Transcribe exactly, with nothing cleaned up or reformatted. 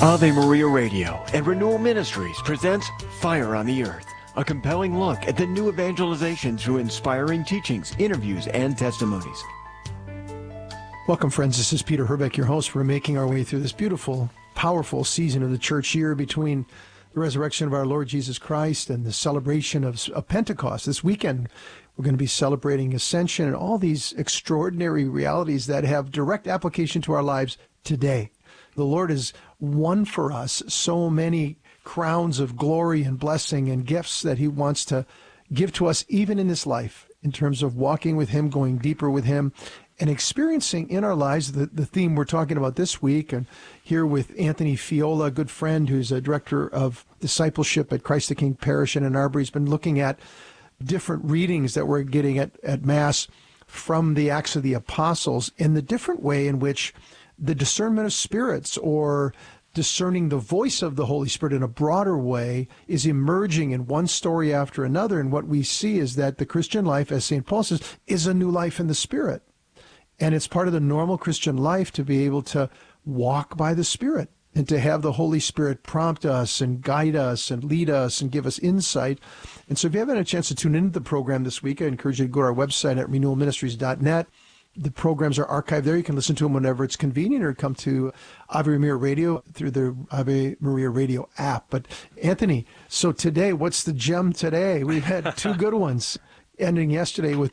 Ave Maria Radio and Renewal Ministries presents Fire on the Earth, a compelling look at the new evangelization through inspiring teachings, interviews, and testimonies. Welcome, friends. This is Peter Herbeck, your host. We're making our way through this beautiful, powerful season of the church year between the resurrection of our Lord Jesus Christ and the celebration of, of Pentecost. This weekend, we're going to be celebrating Ascension and all these extraordinary realities that have direct application to our lives today. The Lord has won for us so many crowns of glory and blessing and gifts that he wants to give to us even in this life, in terms of walking with him, going deeper with him, and experiencing in our lives the, the theme we're talking about this week. And here with Anthony Fiola, a good friend who's a director of discipleship at Christ the King Parish in Ann Arbor. He's been looking at different readings that we're getting at, at Mass from the Acts of the Apostles and the different way in which the discernment of spirits, or discerning the voice of the Holy Spirit in a broader way, is emerging in one story after another. And what we see is that the Christian life, as Saint Paul says, is a new life in the Spirit. And it's part of the normal Christian life to be able to walk by the Spirit and to have the Holy Spirit prompt us and guide us and lead us and give us insight. And so if you haven't had a chance to tune into the program this week, I encourage you to go to our website at renewal ministries dot net. The programs are archived there. You can listen to them whenever it's convenient, or come to Ave Maria Radio through the Ave Maria Radio app. But Anthony, so today, what's the gem today? We've had two good ones, ending yesterday with